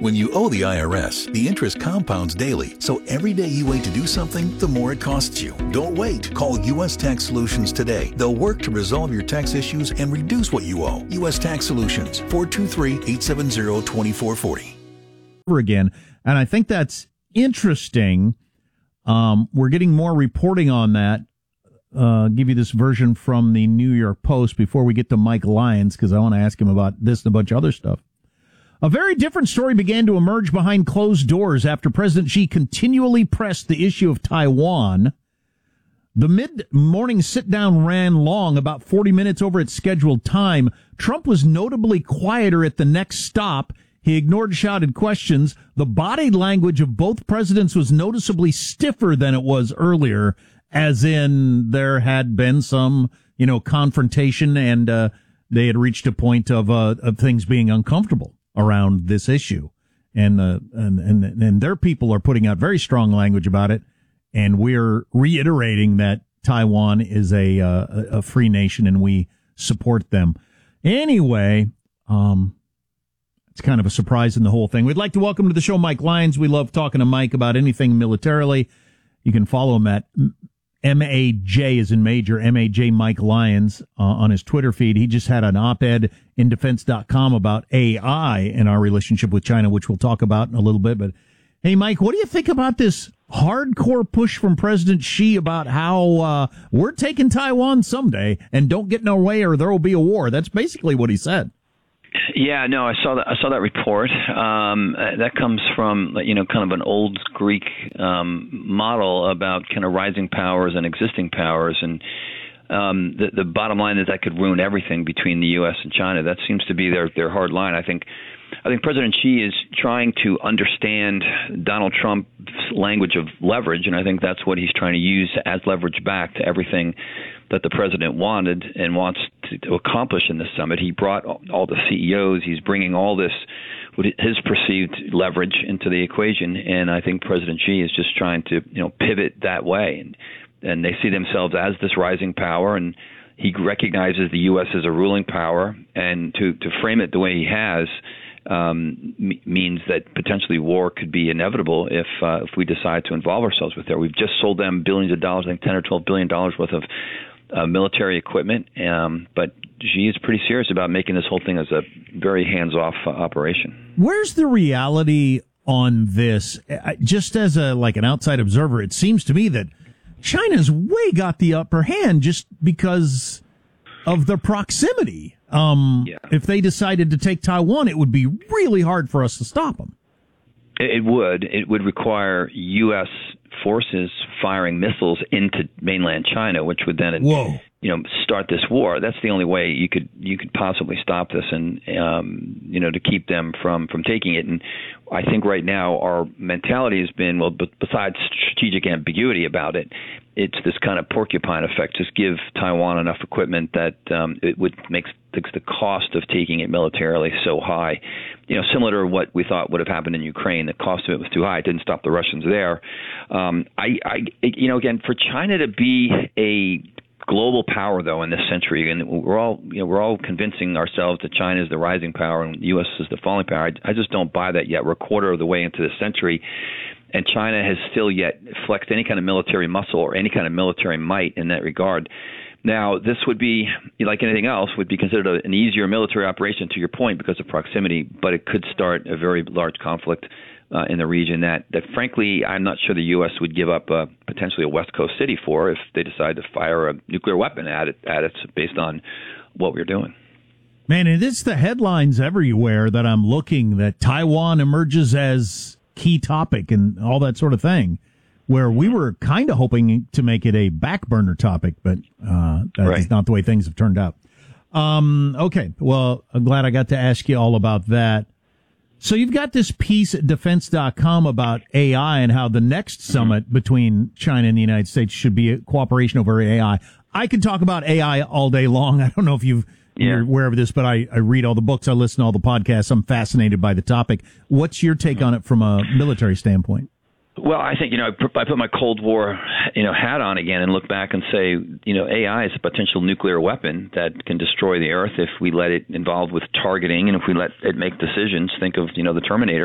When you owe the IRS, the interest compounds daily, so every day you wait to do something, the more it costs you. Don't wait. Call U.S. Tax Solutions today. They'll work to resolve your tax issues and reduce what you owe. U.S. Tax Solutions, 423-870-2440. Again, and I think that's interesting. We're getting more reporting on that. Give you this version from the New York Post before we get to Mike Lyons, because I want to ask him about this and a bunch of other stuff. A very different story began to emerge behind closed doors after President Xi continually pressed the issue of Taiwan. The mid-morning sit-down ran long, about 40 minutes over its scheduled time. Trump was notably quieter at the next stop. He ignored shouted questions. The body language of both presidents was noticeably stiffer than it was earlier, as in there had been some, confrontation and they had reached a point of things being uncomfortable around this issue, and their people are putting out very strong language about it, and we're reiterating that Taiwan is a free nation and we support them. Anyway, it's kind of a surprise in the whole thing. We'd like to welcome to the show Mike Lyons. We love talking to Mike about anything militarily. You can follow him at MAJ as in Major, MAJ Mike Lyons on his Twitter feed. He just had an op-ed in defense.com about AI and our relationship with China, which we'll talk about in a little bit. But hey, Mike, what do you think about this hardcore push from President Xi about how we're taking Taiwan someday and don't get in our way or there will be a war? That's basically what he said. Yeah, no, I saw that report. That comes from, kind of an old Greek model about kind of rising powers and existing powers. And the bottom line is that could ruin everything between the U.S. and China. That seems to be their hard line. I think President Xi is trying to understand Donald Trump's language of leverage, and I think that's what he's trying to use as leverage back to everything that the president wanted and wants to accomplish in this summit. He brought all the CEOs. He's bringing all this, his perceived leverage into the equation, and I think President Xi is just trying to pivot that way, and they see themselves as this rising power, and he recognizes the U.S. as a ruling power, and to frame it the way he has means that potentially war could be inevitable if we decide to involve ourselves with it. We've just sold them billions of dollars, I think $10 or $12 billion worth of military equipment, but Xi is pretty serious about making this whole thing as a very hands-off operation. Where's the reality on this? Just as an outside observer, it seems to me that China's way got the upper hand just because of the proximity. If they decided to take Taiwan, it would be really hard for us to stop them. It would. It would require U.S. forces firing missiles into mainland China, which would then, start this war. That's the only way you could possibly stop this, and to keep them from taking it. And I think right now our mentality has been, besides strategic ambiguity about it, it's this kind of porcupine effect. Just give Taiwan enough equipment that it would makes the cost of taking it militarily so high. Similar to what we thought would have happened in Ukraine. The cost of it was too high. It didn't stop the Russians there. Again, for China to be a global power, though, in this century, and we're all convincing ourselves that China is the rising power and the U.S. is the falling power. I just don't buy that yet. We're a quarter of the way into the century, and China has still yet flexed any kind of military muscle or any kind of military might in that regard. Now, this would be, like anything else, would be considered an easier military operation, to your point, because of proximity, but it could start a very large conflict in the region that frankly, I'm not sure the U.S. would give up potentially a West Coast city for if they decide to fire a nuclear weapon at it based on what we're doing. Man, and it's the headlines everywhere that I'm looking that Taiwan emerges as key topic and all that sort of thing, where we were kind of hoping to make it a back burner topic, but that's not the way things have turned out. Okay, well, I'm glad I got to ask you all about that. So you've got this piece at defense.com about AI and how the next summit between China and the United States should be a cooperation over AI. I could talk about AI all day long. I don't know if you're aware of this, but I read all the books, I listen to all the podcasts. I'm fascinated by the topic. What's your take on it from a military standpoint? Well, I think, I put my Cold War, hat on again and look back and say, AI is a potential nuclear weapon that can destroy the Earth if we let it involved with targeting and if we let it make decisions. Think of, the Terminator.